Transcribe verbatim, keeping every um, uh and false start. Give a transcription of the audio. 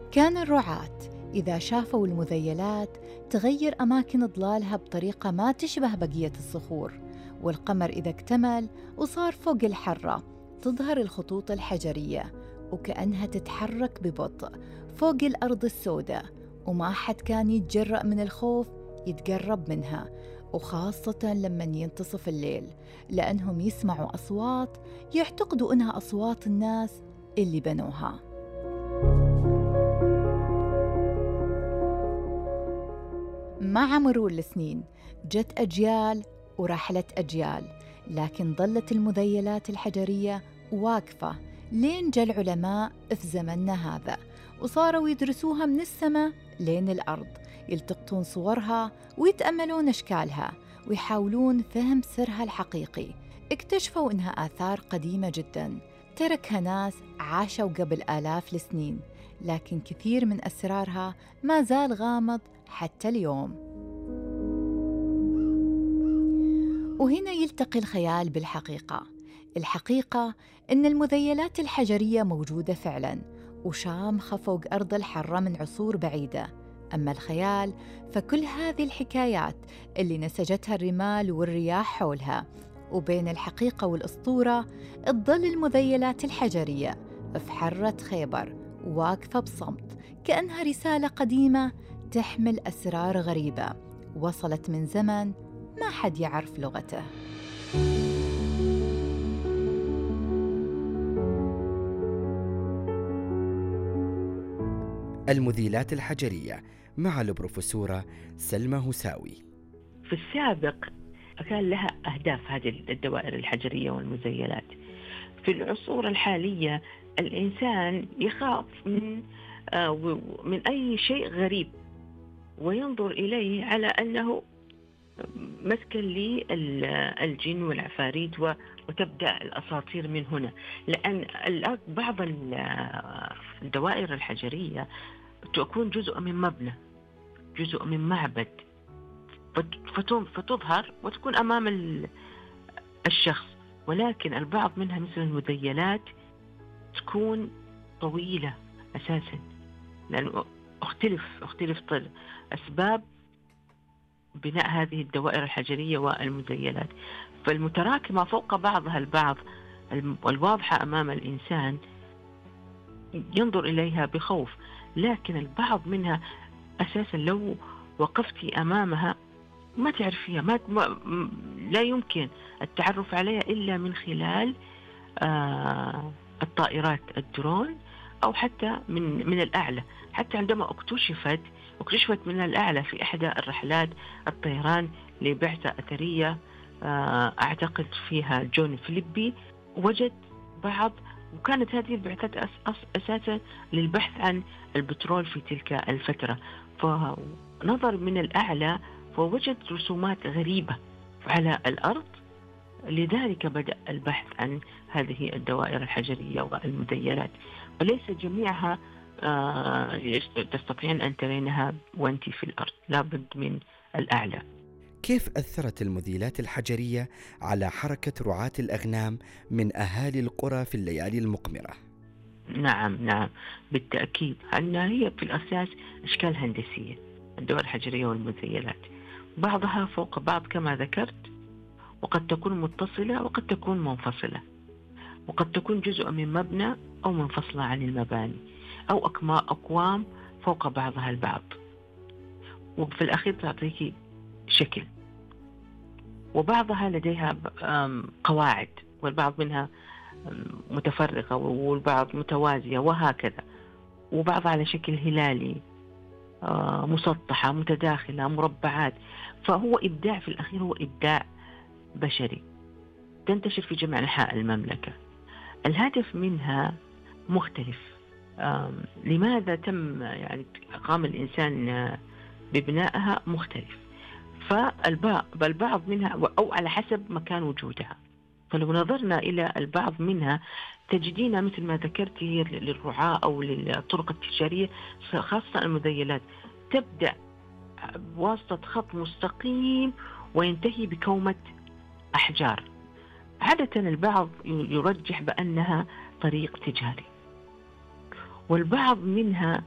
كان الرعاة إذا شافوا المذيلات تغير أماكن إضلالها بطريقة ما تشبه بقية الصخور، والقمر إذا اكتمل وصار فوق الحرة تظهر الخطوط الحجرية وكأنها تتحرك ببطء فوق الأرض السوداء، وما حد كان يتجرأ من الخوف يتقرب منها، وخاصة لما ينتصف الليل، لأنهم يسمعوا أصوات يعتقدوا إنها أصوات الناس اللي بنوها. مع مرور السنين جت أجيال ورحلت أجيال، لكن ظلت المذيلات الحجرية واقفة لين جاء العلماء في زمننا هذا وصاروا يدرسوها من السماء لين الأرض، يلتقطون صورها ويتأملون أشكالها ويحاولون فهم سرها الحقيقي. اكتشفوا إنها آثار قديمة جداً تركها ناس عاشوا قبل آلاف السنين، لكن كثير من أسرارها ما زال غامض حتى اليوم. وهنا يلتقي الخيال بالحقيقة. الحقيقة إن المذيلات الحجرية موجودة فعلاً وشامخة فوق أرض الحرة من عصور بعيدة، أما الخيال فكل هذه الحكايات اللي نسجتها الرمال والرياح حولها. وبين الحقيقة والأسطورة تظل المذيلات الحجرية في حرة خيبر واقفة بصمت، كأنها رسالة قديمة تحمل أسرار غريبة وصلت من زمن ما حد يعرف لغته. المذيلات الحجرية مع البروفيسورة سلمى هساوي. في السابق كان لها أهداف هذه الدوائر الحجرية والمذيلات. في العصور الحالية الإنسان يخاف من آه من أي شيء غريب وينظر إليه على أنه مسكن للجن والعفاريت، وتبدأ الأساطير من هنا، لأن بعض الدوائر الحجرية تكون جزء من مبنى، جزء من معبد، فتظهر وتكون أمام الشخص، ولكن البعض منها مثل المذيلات تكون طويلة أساسا، لأنه اختلف اختلف أسباب بناء هذه الدوائر الحجرية والمذيلات، فالمتراكمة فوق بعضها البعض والواضحة أمام الإنسان ينظر إليها بخوف، لكن البعض منها أساسا لو وقفتي أمامها ما تعرفيها، ما لا يمكن التعرف عليها إلا من خلال آه الطائرات الدرون أو حتى من من الأعلى. حتى عندما اكتشفت اكتشفت من الأعلى في إحدى الرحلات الطيران لبعثة أثرية آه أعتقد فيها جون فيليبي، وجد بعض، وكانت هذه البعثات أس أس أساسا للبحث عن البترول في تلك الفترة، فنظر من الأعلى فوجد رسومات غريبة على الأرض، لذلك بدأ البحث عن هذه الدوائر الحجرية والمذيلات، وليس جميعها آه تستطيعين أن ترينها وأنت في الأرض، لابد من الأعلى. كيف أثرت المذيلات الحجرية على حركة رعاة الأغنام من أهالي القرى في الليالي المقمرة؟ نعم نعم بالتأكيد، أنها هي في الأساس أشكال هندسية، الدوائر الحجرية والمذيلات بعضها فوق بعض كما ذكرت، وقد تكون متصلة وقد تكون منفصلة، وقد تكون جزء من مبنى أو منفصلة عن المباني، أو أقوام فوق بعضها البعض، وفي الأخير تعطيك شكل. وبعضها لديها قواعد، والبعض منها متفرقة والبعض متوازية وهكذا، وبعض على شكل هلالي، مسطحة متداخلة مربعات، فهو إبداع في الأخير، هو إبداع بشري تنتشر في جميع أنحاء المملكة. الهدف منها مختلف. لماذا تم يعني قام الإنسان ببنائها مختلف، فالبعض منها أو على حسب مكان وجودها. فلو نظرنا إلى البعض منها تجدين مثل ما ذكرت هي للرعاة أو للطرق التجارية، خاصة المذيلات تبدأ بواسطة خط مستقيم وينتهي بكومة أحجار. عادة البعض يرجح بأنها طريق تجاري، والبعض منها